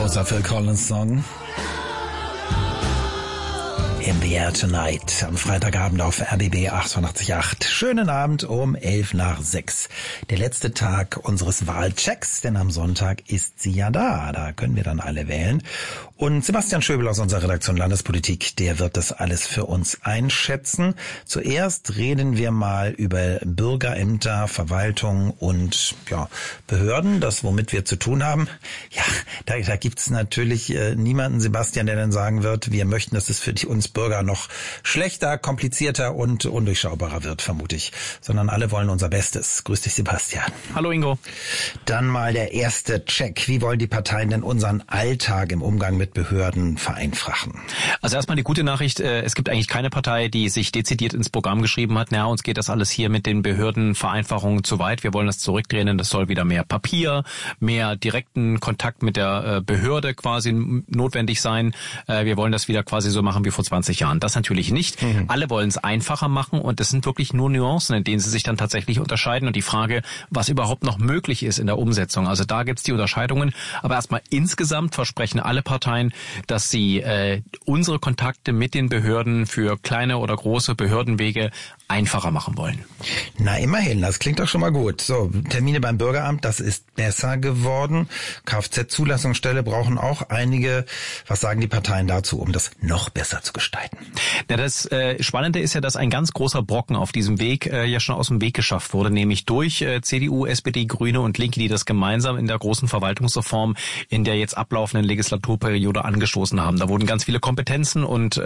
großer Phil Collins Song. In the Air Tonight am Freitagabend auf RBB 88.8. Schönen Abend um 5:55. Der letzte Tag unseres Wahlchecks, denn am Sonntag ist sie ja da. Da können wir dann alle wählen. Und Sebastian Schöbel aus unserer Redaktion Landespolitik, der wird das alles für uns einschätzen. Zuerst reden wir mal über Bürgerämter, Verwaltung und Behörden, das womit wir zu tun haben. Ja, da gibt's natürlich niemanden, Sebastian, der dann sagen wird, wir möchten, dass es für uns Bürger noch schlechter, komplizierter und undurchschaubarer wird, vermute ich. Sondern alle wollen unser Bestes. Grüß dich, Sebastian. Hallo, Ingo. Dann mal der erste Check. Wie wollen die Parteien denn unseren Alltag im Umgang mit Behörden vereinfachen? Also erstmal die gute Nachricht, es gibt eigentlich keine Partei, die sich dezidiert ins Programm geschrieben hat, uns geht das alles hier mit den Behördenvereinfachungen zu weit, wir wollen das zurückdrehen, denn das soll wieder mehr Papier, mehr direkten Kontakt mit der Behörde quasi notwendig sein. Wir wollen das wieder quasi so machen wie vor 20 Jahren. Das natürlich nicht. Alle wollen es einfacher machen und das sind wirklich nur Nuancen, in denen sie sich dann tatsächlich unterscheiden und die Frage, was überhaupt noch möglich ist in der Umsetzung. Also da gibt's die Unterscheidungen. Aber erstmal insgesamt versprechen alle Parteien, dass sie unsere Kontakte mit den Behörden für kleine oder große Behördenwege einfacher machen wollen. Na, immerhin, das klingt doch schon mal gut. So, Termine beim Bürgeramt, das ist besser geworden. Kfz-Zulassungsstelle brauchen auch einige. Was sagen die Parteien dazu, um das noch besser zu gestalten? Na, das Spannende ist ja, dass ein ganz großer Brocken auf diesem Weg ja schon aus dem Weg geschafft wurde, nämlich durch CDU, SPD, Grüne und Linke, die das gemeinsam in der großen Verwaltungsreform in der jetzt ablaufenden Legislaturperiode angestoßen haben. Da wurden ganz viele Kompetenzen und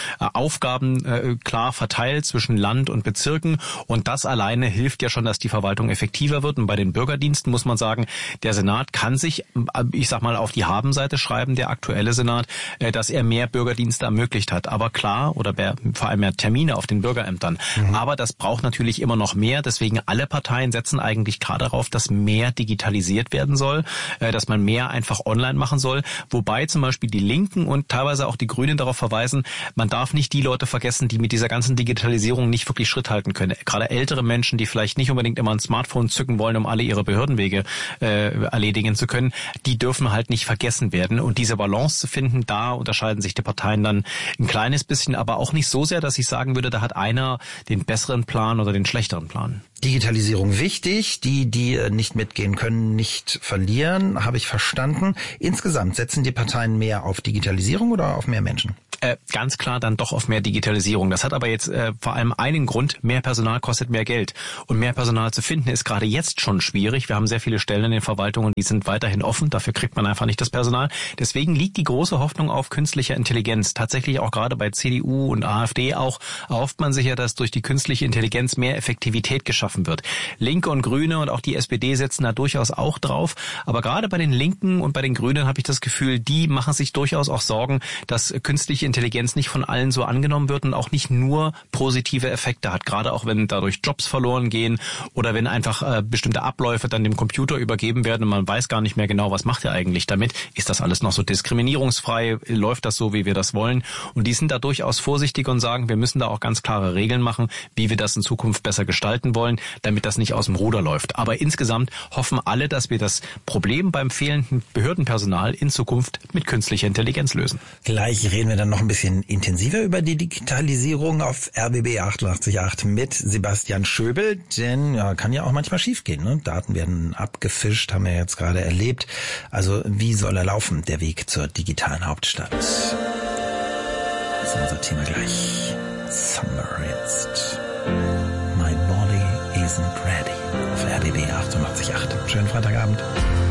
Aufgaben klar verteilt zwischen Land und Bezirken und das alleine hilft ja schon, dass die Verwaltung effektiver wird. Und bei den Bürgerdiensten muss man sagen, der Senat kann sich, ich sag mal, auf die Habenseite schreiben, der aktuelle Senat, dass er mehr Bürgerdienste ermöglicht hat. Aber klar, oder vor allem mehr Termine auf den Bürgerämtern. Aber das braucht natürlich immer noch mehr. Deswegen alle Parteien setzen eigentlich gerade darauf, dass mehr digitalisiert werden soll, dass man mehr einfach online machen soll. Wobei zum Beispiel die Linken und teilweise auch die Grünen darauf verweisen, man darf nicht die Leute vergessen, die mit dieser ganzen Digitalisierung nicht wirklich Schritt halten können. Gerade ältere Menschen, die vielleicht nicht unbedingt immer ein Smartphone zücken wollen, um alle ihre Behördenwege erledigen zu können, die dürfen halt nicht vergessen werden. Und diese Balance zu finden, da unterscheiden sich die Parteien dann ein kleines bisschen, aber auch nicht so sehr, dass ich sagen würde, da hat einer den besseren Plan oder den schlechteren Plan. Digitalisierung wichtig, die nicht mitgehen können, nicht verlieren, habe ich verstanden. Insgesamt setzen die Parteien mehr auf Digitalisierung oder auf mehr Menschen? Ganz klar dann doch auf mehr Digitalisierung. Das hat aber jetzt vor allem einen Grund, mehr Personal kostet mehr Geld. Und mehr Personal zu finden ist gerade jetzt schon schwierig. Wir haben sehr viele Stellen in den Verwaltungen, die sind weiterhin offen. Dafür kriegt man einfach nicht das Personal. Deswegen liegt die große Hoffnung auf künstlicher Intelligenz. Tatsächlich auch gerade bei CDU und AfD auch erhofft man sich ja, dass durch die künstliche Intelligenz mehr Effektivität geschaffen wird. Linke und Grüne und auch die SPD setzen da durchaus auch drauf. Aber gerade bei den Linken und bei den Grünen habe ich das Gefühl, die machen sich durchaus auch Sorgen, dass künstliche Intelligenz nicht von allen so angenommen wird und auch nicht nur positive Effekte hat. Gerade auch wenn dadurch Jobs verloren gehen oder wenn einfach bestimmte Abläufe dann dem Computer übergeben werden und man weiß gar nicht mehr genau, was macht er eigentlich damit. Ist das alles noch so diskriminierungsfrei? Läuft das so, wie wir das wollen? Und die sind da durchaus vorsichtig und sagen, wir müssen da auch ganz klare Regeln machen, wie wir das in Zukunft besser gestalten wollen, damit das nicht aus dem Ruder läuft. Aber insgesamt hoffen alle, dass wir das Problem beim fehlenden Behördenpersonal in Zukunft mit künstlicher Intelligenz lösen. Gleich reden wir dann noch ein bisschen intensiver über die Digitalisierung auf RBB 88.8 mit Sebastian Schöbel, denn kann ja auch manchmal schiefgehen, ne? Daten werden abgefischt, haben wir jetzt gerade erlebt. Also wie soll er laufen, der Weg zur digitalen Hauptstadt? Das ist unser Thema gleich. Summer jetzt. My body isn't ready. Auf RBB 88.8. Schönen Freitagabend.